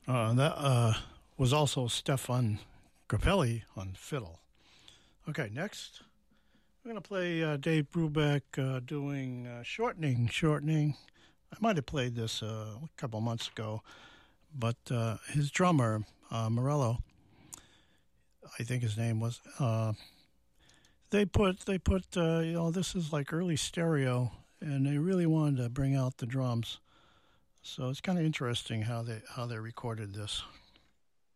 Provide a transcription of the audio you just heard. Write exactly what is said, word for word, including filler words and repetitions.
Uh, that uh, was also Stefan Grappelli on fiddle. Okay, next we're going to play uh, Dave Brubeck uh, doing uh, Shortening, Shortening. I might have played this uh, a couple months ago, but uh, his drummer, uh, Morello, I think his name was, uh, they put, they put uh, you know, this is like early stereo, and they really wanted to bring out the drums. So it's kind of interesting how they how they recorded this.